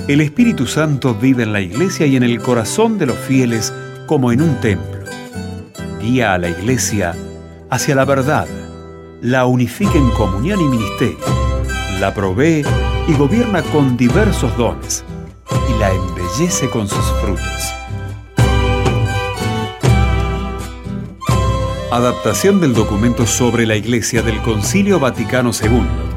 El Espíritu Santo vive en la Iglesia y en el corazón de los fieles como en un templo. Guía a la Iglesia hacia la verdad, la unifica en comunión y ministerio, la provee y gobierna con diversos dones y la embellece con sus frutos. Adaptación del documento sobre la Iglesia del Concilio Vaticano II.